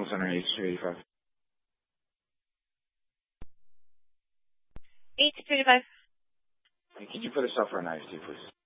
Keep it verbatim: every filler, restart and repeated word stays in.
Call center eighty-two eighty-five. eighty-two eighty-five. Hey, could you put us up for a nice tea, please?